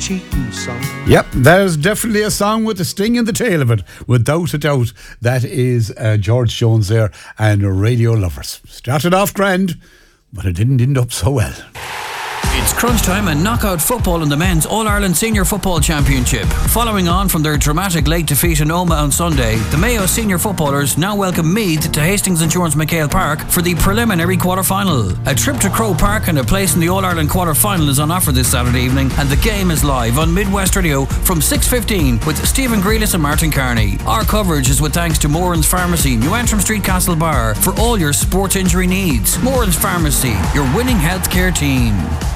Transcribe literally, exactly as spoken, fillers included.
cheating song. Yep, there's definitely a song with a sting in the tail of it, without a doubt. That is uh, George Jones there and Radio Lovers. Started off grand, but it didn't end up so well. It's crunch time and knockout football in the men's All-Ireland Senior Football Championship. Following on from their dramatic late defeat in Omagh on Sunday, the Mayo senior footballers now welcome Meath to Hastings Insurance McHale Park for the preliminary quarter-final. A trip to Croke Park and a place in the All-Ireland quarter-final is on offer this Saturday evening, and the game is live on Midwest Radio from six fifteen with Stephen Grealis and Martin Carney. Our coverage is with thanks to Moran's Pharmacy, New Antrim Street, Castlebar, for all your sports injury needs. Moran's Pharmacy, your winning healthcare team.